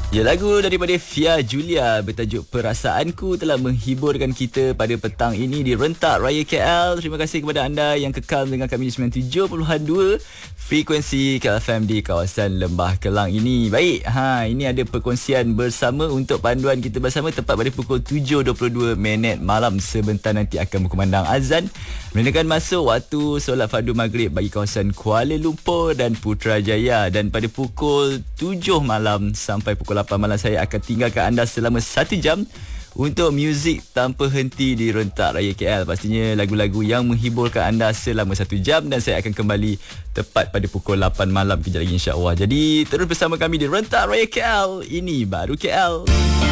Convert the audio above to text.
Ya, lagu daripada Fia Julia bertajuk Perasaanku telah menghiburkan kita pada petang ini di Rentak Raya KL. Terima kasih kepada anda yang kekal dengan kami di 97.2 frekuensi KLFM di kawasan Lembah Kelang ini. Baik, ini ada perkongsian bersama untuk panduan kita bersama tepat pada pukul 7.22 malam. Sebentar nanti akan berkumandang azan, menandakan masuk waktu solat fardu maghrib bagi kawasan Kuala Lumpur dan Putrajaya. Dan pada pukul 7 malam sampai pukul 8 malam saya akan tinggalkan anda selama 1 jam untuk muzik tanpa henti di Rentak Raya KL. Pastinya lagu-lagu yang menghiburkan anda selama 1 jam, dan saya akan kembali tepat pada pukul 8 malam kejap lagi, insya-Allah. Jadi terus bersama kami di Rentak Raya KL. Ini baru KL.